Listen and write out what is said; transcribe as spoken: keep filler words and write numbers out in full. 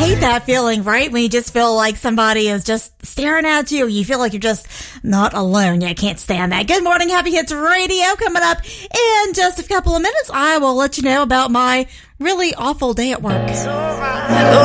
hate that feeling, right? When you just feel like somebody is just staring at you, or you feel like you're just not alone. Yeah, I can't stand that. Good morning, Happy Hits Radio. Coming up in just a couple of minutes, I will let you know about my really awful day at work.